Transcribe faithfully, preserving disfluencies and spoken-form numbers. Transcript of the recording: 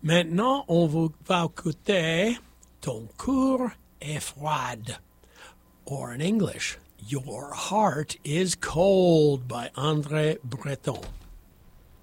Maintenant, on va, va écouter Ton cœur est froid. Or in English, Your Heart is Cold by André Breton.